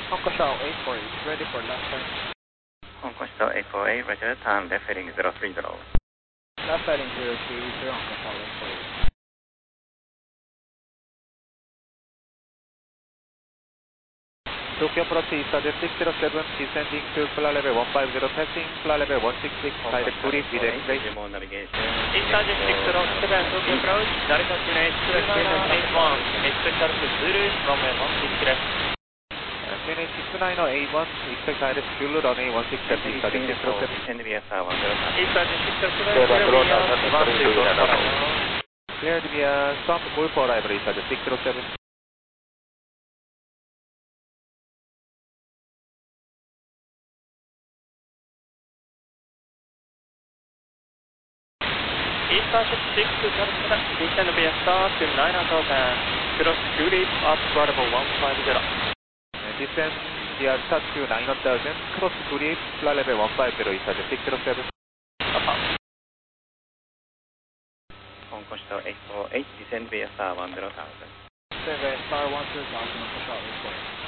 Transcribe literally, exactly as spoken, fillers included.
Hong Kong Shuttle eight four eight, ready for left turn. Hong Kong Shuttle eight four eight, roger, time left heading zero three zero. Left heading zero three zero, Hong Kong Shuttle eight four eight. Tokyo approach East six zero seven, descending to flight level one five zero, passing flight level one six six, direct to reach with exit. Visual navigation. East six zero seven, Tokyo approach, direct to reach two nine eight one, expect direct to Zulu, runway one six left. C N A six nine eight one, expect direct Zulu, runway one six left, East six zero seven. Descend via S R one zero five. East six zero seven, clear via one two four arrival. Cleared via Storm Golf arrival, East six zero seven. East six zero seven, descend via star to nine thousand, cross two leaves up variable one five zero. Descend via start to nine thousand, cross two leaves, flight level one five zero, East six zero seven. Hong Kong Shuttle eight four eight, descend via S R one zero thousand. Descend via star one zero thousand, Hong Kong Shuttle eight four eight.